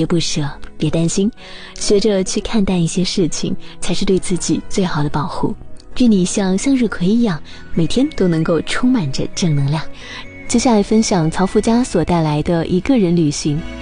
别不舍，别担心，学着去看淡一些事情，才是对自己最好的保护。愿你像向日葵一样，每天都能够充满着正能量。接下来分享曹富佳所带来的一个人旅行。